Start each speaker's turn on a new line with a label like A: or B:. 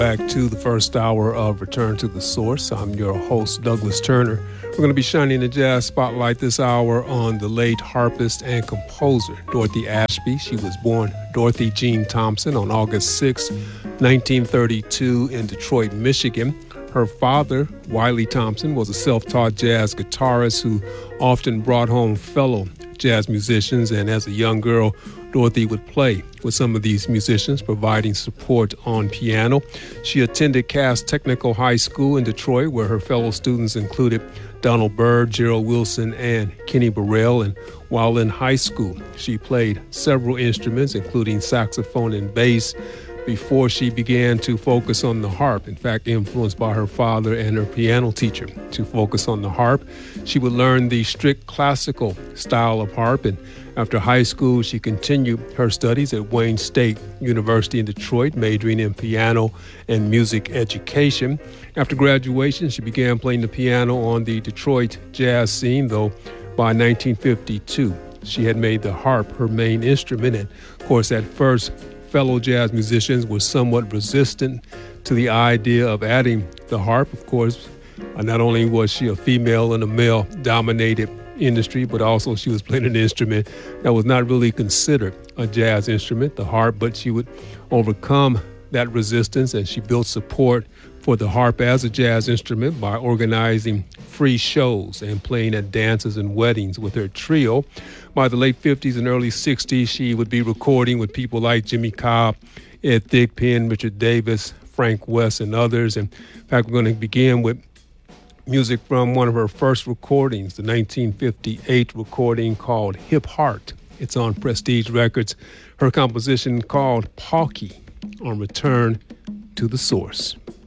A: back to the first hour of Return to the Source. I'm your host, Douglas Turner. We're going to be shining the jazz spotlight this hour on the late harpist and composer, Dorothy Ashby. She was born Dorothy Jean Thompson on August 6, 1932 in Detroit, Michigan. Her father, Wiley Thompson, was a self-taught jazz guitarist who often brought home fellow jazz musicians, and as a young girl, Dorothy would play with some of these musicians, providing support on piano. She attended Cass Technical High School in Detroit, where her fellow students included Donald Byrd, Gerald Wilson, and Kenny Burrell. And while in high school, she played several instruments, including saxophone and bass, before she began to focus on the harp. In fact, influenced by her father and her piano teacher to focus on the harp. She would learn the strict classical style of harp, and after high school, she continued her studies at Wayne State University in Detroit, majoring in piano and music education. After graduation, she began playing the piano on the Detroit jazz scene, though by 1952, she had made the harp her main instrument. And of course, at first, fellow jazz musicians were somewhat resistant to the idea of adding the harp. Of course, not only was she a female in a male-dominated industry, but also she was playing an instrument that was not really considered a jazz instrument, the harp, but she would overcome that resistance, and she built support for the harp as a jazz instrument by organizing free shows and playing at dances and weddings with her trio. By the late 50s and early 60s, she would be recording with people like Jimmy Cobb, Ed Thigpen, Richard Davis, Frank West, and others. And in fact, we're going to begin with music from one of her first recordings, the 1958 recording called Hip Heart. It's on Prestige Records. Her composition called Pauky on Return to the Source.